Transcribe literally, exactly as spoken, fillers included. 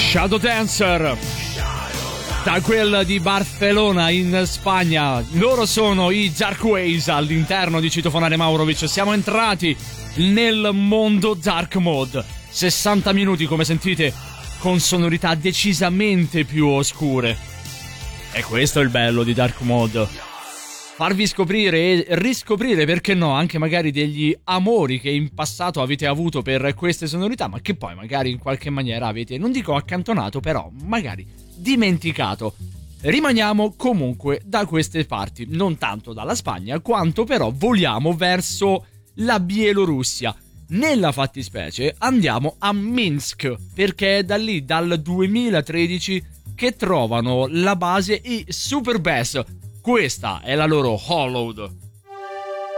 Shadow Dancer, da quel di Barcellona in Spagna. Loro sono i Dark Ways all'interno di Citofonare Maurovic. Siamo entrati nel mondo Dark Mode. sessanta minuti, come sentite, con sonorità decisamente più oscure. E questo è il bello di Dark Mode. Farvi scoprire e riscoprire, perché no, anche magari degli amori che in passato avete avuto per queste sonorità, ma che poi magari in qualche maniera avete, non dico accantonato, però magari dimenticato. Rimaniamo comunque da queste parti, non tanto dalla Spagna, quanto però voliamo verso la Bielorussia. Nella fattispecie andiamo a Minsk, perché è da lì, dal duemilatredici, che trovano la base i Superbass. Questa è la loro Hollowed.